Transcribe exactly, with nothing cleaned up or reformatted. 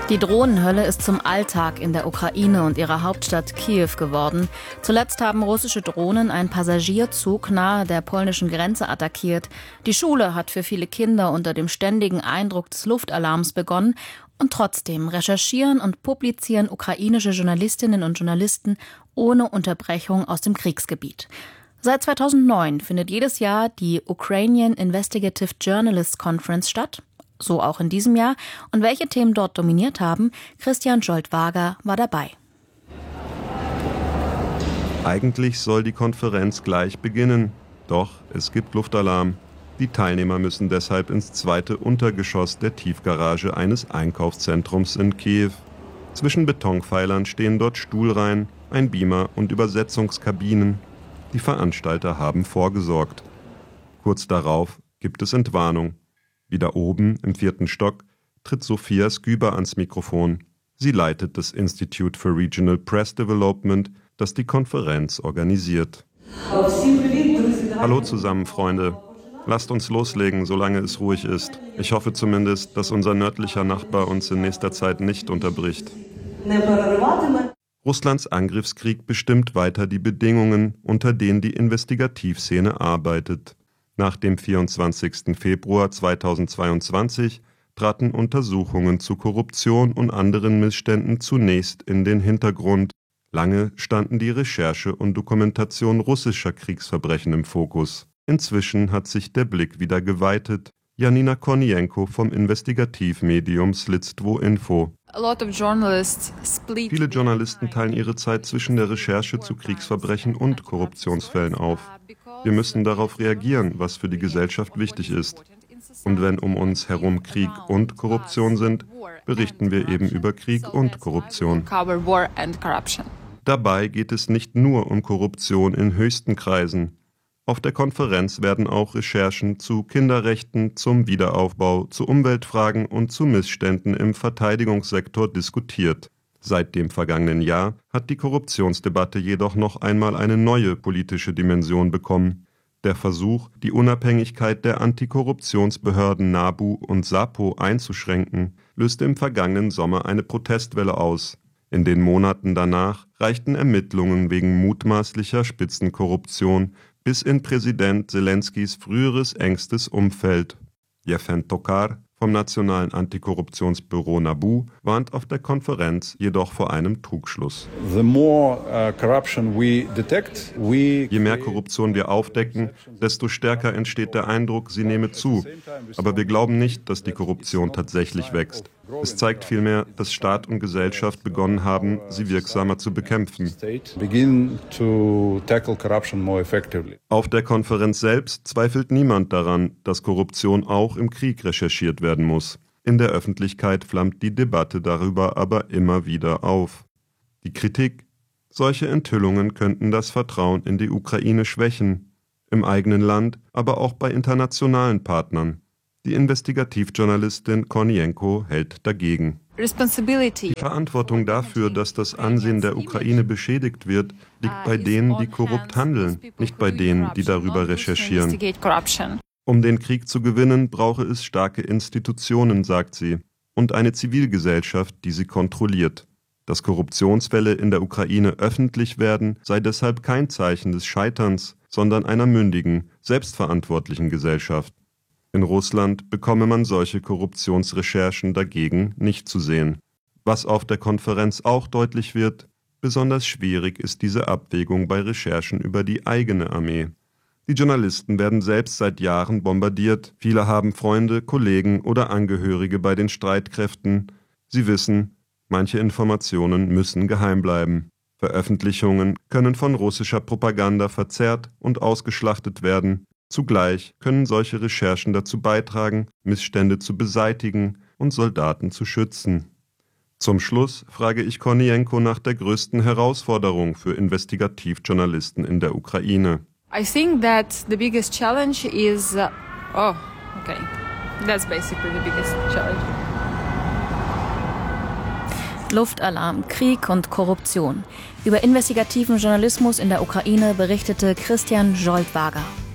Die Drohnenhölle ist zum Alltag in der Ukraine und ihrer Hauptstadt Kiew geworden. Zuletzt haben russische Drohnen einen Passagierzug nahe der polnischen Grenze attackiert. Die Schule hat für viele Kinder unter dem ständigen Eindruck des Luftalarms begonnen. Und trotzdem recherchieren und publizieren ukrainische Journalistinnen und Journalisten ohne Unterbrechung aus dem Kriegsgebiet. Seit zweitausendneun findet jedes Jahr die Ukrainian Investigative Journalists Conference statt. So auch in diesem Jahr. Und welche Themen dort dominiert haben, Christian Zsolt-Wager war dabei. Eigentlich soll die Konferenz gleich beginnen. Doch es gibt Luftalarm. Die Teilnehmer müssen deshalb ins zweite Untergeschoss der Tiefgarage eines Einkaufszentrums in Kiew. Zwischen Betonpfeilern stehen dort Stuhlreihen, ein Beamer und Übersetzungskabinen. Die Veranstalter haben vorgesorgt. Kurz darauf gibt es Entwarnung. Wieder oben, im vierten Stock, tritt Sophia Sküber ans Mikrofon. Sie leitet das Institute for Regional Press Development, das die Konferenz organisiert. Hallo zusammen, Freunde. Lasst uns loslegen, solange es ruhig ist. Ich hoffe zumindest, dass unser nördlicher Nachbar uns in nächster Zeit nicht unterbricht. Russlands Angriffskrieg bestimmt weiter die Bedingungen, unter denen die Investigativszene arbeitet. Nach dem vierundzwanzigsten Februar zweitausendzweiundzwanzig traten Untersuchungen zu Korruption und anderen Missständen zunächst in den Hintergrund. Lange standen die Recherche und Dokumentation russischer Kriegsverbrechen im Fokus. Inzwischen hat sich der Blick wieder geweitet. Janina Kornienko vom Investigativmedium Sledstvo Info. Viele Journalisten teilen ihre Zeit zwischen der Recherche zu Kriegsverbrechen und Korruptionsfällen auf. Wir müssen darauf reagieren, was für die Gesellschaft wichtig ist. Und wenn um uns herum Krieg und Korruption sind, berichten wir eben über Krieg und Korruption. Dabei geht es nicht nur um Korruption in höchsten Kreisen. Auf der Konferenz werden auch Recherchen zu Kinderrechten, zum Wiederaufbau, zu Umweltfragen und zu Missständen im Verteidigungssektor diskutiert. Seit dem vergangenen Jahr hat die Korruptionsdebatte jedoch noch einmal eine neue politische Dimension bekommen. Der Versuch, die Unabhängigkeit der Antikorruptionsbehörden NABU und SAPO einzuschränken, löste im vergangenen Sommer eine Protestwelle aus. In den Monaten danach reichten Ermittlungen wegen mutmaßlicher Spitzenkorruption bis in Präsident Selenskys früheres engstes Umfeld. Jefen Tokar vom Nationalen Antikorruptionsbüro NABU warnt auf der Konferenz jedoch vor einem Trugschluss. Je mehr Korruption wir aufdecken, desto stärker entsteht der Eindruck, sie nehme zu. Aber wir glauben nicht, dass die Korruption tatsächlich wächst. Es zeigt vielmehr, dass Staat und Gesellschaft begonnen haben, sie wirksamer zu bekämpfen. Auf der Konferenz selbst zweifelt niemand daran, dass Korruption auch im Krieg recherchiert werden muss. In der Öffentlichkeit flammt die Debatte darüber aber immer wieder auf. Die Kritik: Solche Enthüllungen könnten das Vertrauen in die Ukraine schwächen, im eigenen Land, aber auch bei internationalen Partnern. Die Investigativjournalistin Kornienko hält dagegen. Die Verantwortung dafür, dass das Ansehen der Ukraine beschädigt wird, liegt bei denen, die korrupt handeln, nicht bei denen, die darüber recherchieren. Um den Krieg zu gewinnen, brauche es starke Institutionen, sagt sie, und eine Zivilgesellschaft, die sie kontrolliert. Dass Korruptionsfälle in der Ukraine öffentlich werden, sei deshalb kein Zeichen des Scheiterns, sondern einer mündigen, selbstverantwortlichen Gesellschaft. In Russland bekomme man solche Korruptionsrecherchen dagegen nicht zu sehen. Was auf der Konferenz auch deutlich wird: Besonders schwierig ist diese Abwägung bei Recherchen über die eigene Armee. Die Journalisten werden selbst seit Jahren bombardiert. Viele haben Freunde, Kollegen oder Angehörige bei den Streitkräften. Sie wissen, manche Informationen müssen geheim bleiben. Veröffentlichungen können von russischer Propaganda verzerrt und ausgeschlachtet werden. Zugleich können solche Recherchen dazu beitragen, Missstände zu beseitigen und Soldaten zu schützen. Zum Schluss frage ich Kornienko nach der größten Herausforderung für Investigativjournalisten in der Ukraine. I think that the biggest challenge is uh, oh, okay. That's basically the biggest challenge. Luftalarm, Krieg und Korruption. Über investigativen Journalismus in der Ukraine berichtete Christian Zsolt-Wager.